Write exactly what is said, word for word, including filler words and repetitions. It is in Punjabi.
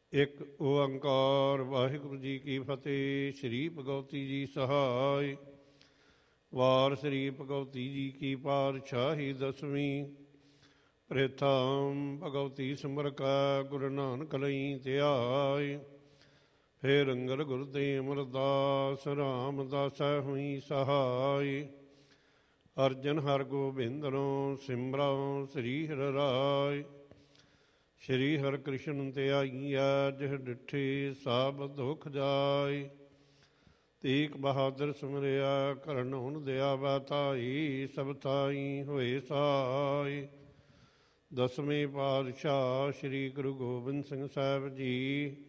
ਇੱਕ ਓੰਕਾਰ ਵਾਹਿਗੁਰੂ ਜੀ ਕੀ ਫਤਿਹ। ਸ਼੍ਰੀ ਭਗਵਤੀ ਜੀ ਸਹਾਇ। ਵਾਰ ਸ਼੍ਰੀ ਭਗਵਤੀ ਜੀ ਕੀ ਪਾਤਸ਼ਾਹੀ ਦਸਵੀਂ। ਪ੍ਰਥਮ ਭਗਵਤੀ ਸਿਮਰ ਕੈ ਗੁਰੂ ਨਾਨਕ ਲਈ ਧਿਆਇ। ਫੇਰ ਅੰਗਦ ਗੁਰ ਦੇ ਅਮਰਦਾਸ ਰਾਮਦਾਸੈ ਹੋਈ ਸਹਾਇ। ਅਰਜਨ ਹਰ ਗੋਬਿੰਦਨੋ ਸਿਮਰਉ ਸ੍ਰੀ ਹਰਿ ਰਾਇ। ਸ਼੍ਰੀ ਹਰਿ ਕ੍ਰਿਸ਼ਨ ਧਿਆਈਐ ਜਿਹ ਡਿਠੀ ਸਭ ਦੁਖ ਜਾਇ। ਤੀਕ ਬਹਾਦਰ ਸਿਮਰਿਆ ਕਰਨ ਹੁਣ ਦਿਆਵੈ ਤਾਈ। ਸਭ ਤਾਈ ਹੋਏ ਸਹਾਇ। ਦਸਵੇਂ ਪਾਤਸ਼ਾਹ ਸ਼੍ਰੀ ਗੁਰੂ ਗੋਬਿੰਦ ਸਿੰਘ ਸਾਹਿਬ ਜੀ